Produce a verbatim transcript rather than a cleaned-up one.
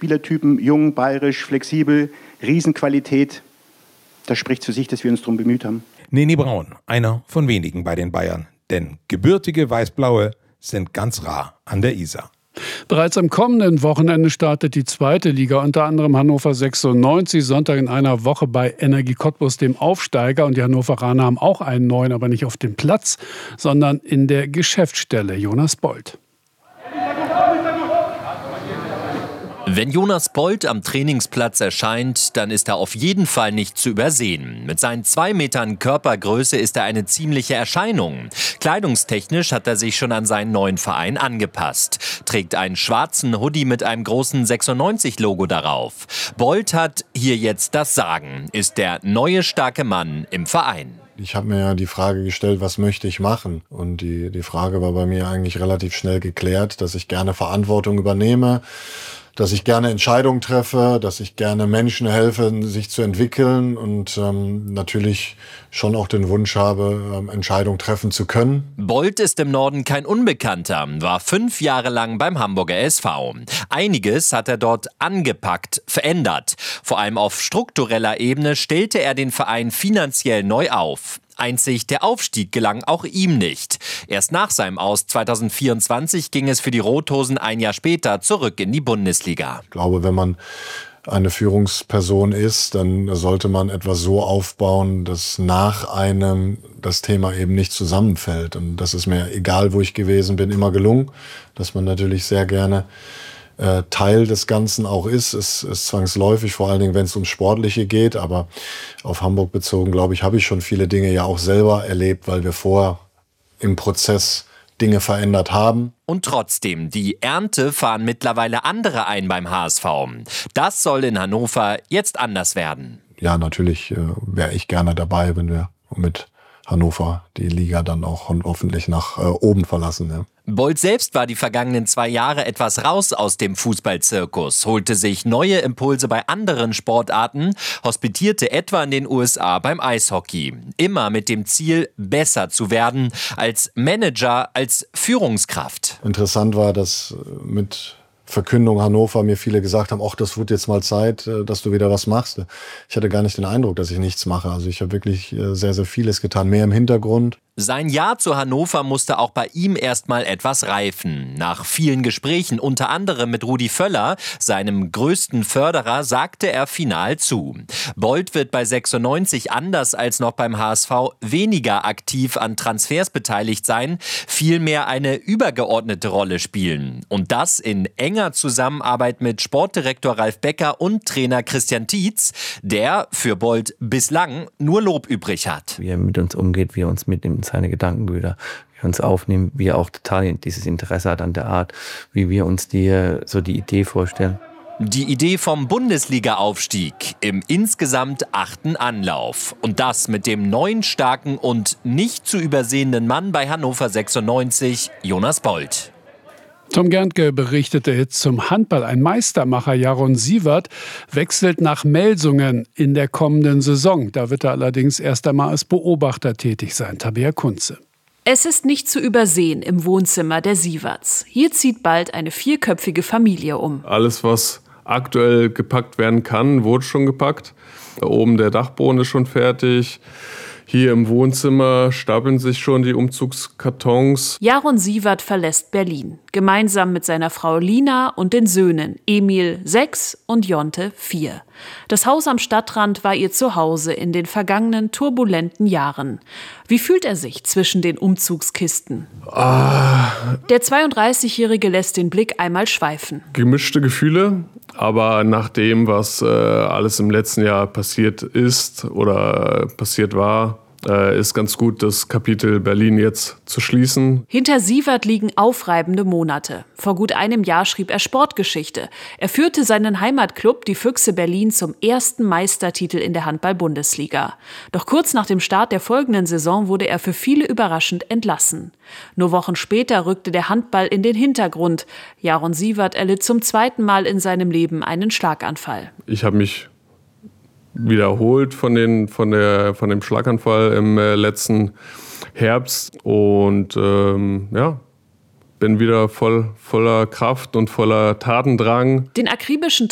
Spielertypen, jung, bayerisch, flexibel, Riesenqualität. Das spricht für sich, dass wir uns darum bemüht haben. Neni Braun, einer von wenigen bei den Bayern. Denn gebürtige Weißblaue sind ganz rar an der Isar. Bereits am kommenden Wochenende startet die zweite Liga, unter anderem Hannover sechsundneunzig, Sonntag in einer Woche bei Energie Cottbus, dem Aufsteiger. Und die Hannoveraner haben auch einen neuen, aber nicht auf dem Platz, sondern in der Geschäftsstelle. Jonas Bold. Wenn Jonas Bold am Trainingsplatz erscheint, dann ist er auf jeden Fall nicht zu übersehen. Mit seinen zwei Metern Körpergröße ist er eine ziemliche Erscheinung. Kleidungstechnisch hat er sich schon an seinen neuen Verein angepasst. Trägt einen schwarzen Hoodie mit einem großen sechsundneunzig-Logo darauf. Bold hat hier jetzt das Sagen, ist der neue starke Mann im Verein. Ich habe mir ja die Frage gestellt, was möchte ich machen? Und die, die Frage war bei mir eigentlich relativ schnell geklärt, dass ich gerne Verantwortung übernehme, dass ich gerne Entscheidungen treffe, dass ich gerne Menschen helfe, sich zu entwickeln und ähm, natürlich schon auch den Wunsch habe, ähm, Entscheidungen treffen zu können. Bold ist im Norden kein Unbekannter, war fünf Jahre lang beim Hamburger S V. Einiges hat er dort angepackt, verändert. Vor allem auf struktureller Ebene stellte er den Verein finanziell neu auf. Einzig der Aufstieg gelang auch ihm nicht. Erst nach seinem Aus zweitausendvierundzwanzig ging es für die Rothosen ein Jahr später zurück in die Bundesliga. Ich glaube, wenn man eine Führungsperson ist, dann sollte man etwas so aufbauen, dass nach einem das Thema eben nicht zusammenfällt. Und das ist mir, egal wo ich gewesen bin, immer gelungen, dass man natürlich sehr gerne äh, Teil des Ganzen auch ist. Es ist zwangsläufig, vor allen Dingen, wenn es ums Sportliche geht. Aber auf Hamburg bezogen, glaube ich, habe ich schon viele Dinge ja auch selber erlebt, weil wir vorher im Prozess Dinge verändert haben. Und trotzdem, die Ernte fahren mittlerweile andere ein beim H S V. Das soll in Hannover jetzt anders werden. Ja, natürlich äh, wäre ich gerne dabei, wenn wir mit Hannover die Liga dann auch hoffentlich nach äh, oben verlassen. Ja. Bold selbst war die vergangenen zwei Jahre etwas raus aus dem Fußballzirkus, holte sich neue Impulse bei anderen Sportarten, hospitierte etwa in den U S A beim Eishockey. Immer mit dem Ziel, besser zu werden als Manager, als Führungskraft. Interessant war, dass mit Verkündung Hannover mir viele gesagt haben, ach, das wird jetzt mal Zeit, dass du wieder was machst. Ich hatte gar nicht den Eindruck, dass ich nichts mache. Also ich habe wirklich sehr, sehr vieles getan, mehr im Hintergrund. Sein Ja zu Hannover musste auch bei ihm erstmal etwas reifen. Nach vielen Gesprächen, unter anderem mit Rudi Völler, seinem größten Förderer, sagte er final zu. Bold wird bei sechsundneunzig anders als noch beim H S V weniger aktiv an Transfers beteiligt sein, vielmehr eine übergeordnete Rolle spielen. Und das in enger Zusammenarbeit mit Sportdirektor Ralf Becker und Trainer Christian Tietz, der für Bold bislang nur Lob übrig hat. Wie er mit uns umgeht, wie er uns mitnimmt, seine Gedankenbilder, wie wir uns aufnehmen, wie er auch total dieses Interesse hat an der Art, wie wir uns die, so die Idee vorstellen. Die Idee vom Bundesliga-Aufstieg im insgesamt achten Anlauf. Und das mit dem neuen, starken und nicht zu übersehenden Mann bei Hannover sechsundneunzig, Jonas Bold. Tom Gerntke berichtete jetzt zum Handball. Ein Meistermacher, Jaron Siewert, wechselt nach Melsungen in der kommenden Saison. Da wird er allerdings erst einmal als Beobachter tätig sein. Tabea Kunze. Es ist nicht zu übersehen im Wohnzimmer der Sieverts. Hier zieht bald eine vierköpfige Familie um. Alles, was aktuell gepackt werden kann, wurde schon gepackt. Da oben der Dachboden ist schon fertig. Hier im Wohnzimmer stapeln sich schon die Umzugskartons. Jaron Siewert verlässt Berlin, gemeinsam mit seiner Frau Lina und den Söhnen Emil sechs und Jonte vier. Das Haus am Stadtrand war ihr Zuhause in den vergangenen turbulenten Jahren. Wie fühlt er sich zwischen den Umzugskisten? Ah. Der zweiunddreißigjährige lässt den Blick einmal schweifen. Gemischte Gefühle, aber nach dem, was äh, alles im letzten Jahr passiert ist oder passiert war, äh, ist ganz gut, das Kapitel Berlin jetzt zu schließen. Hinter Siewert liegen aufreibende Monate. Vor gut einem Jahr schrieb er Sportgeschichte. Er führte seinen Heimatklub, die Füchse Berlin, zum ersten Meistertitel in der Handball-Bundesliga. Doch kurz nach dem Start der folgenden Saison wurde er für viele überraschend entlassen. Nur Wochen später rückte der Handball in den Hintergrund. Jaron Siewert erlitt zum zweiten Mal in seinem Leben einen Schlaganfall. Ich habe mich wiederholt von, den, von, der, von dem Schlaganfall im äh, letzten Herbst und ähm, ja, bin wieder voll, voller Kraft und voller Tatendrang. Den akribischen